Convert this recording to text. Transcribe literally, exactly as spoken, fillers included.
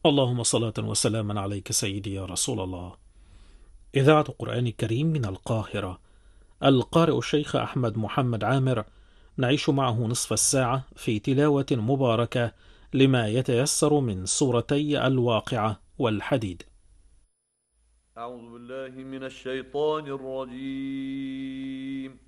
اللهم صلاة وسلاما عليك سيدي يا رسول الله. إذاعة القرآن الكريم من القاهرة، القارئ الشيخ أحمد محمد عامر، نعيش معه نصف الساعة في تلاوة مباركة لما يتيسر من سورتي الواقعة والحديد. أعوذ بالله من الشيطان الرجيم.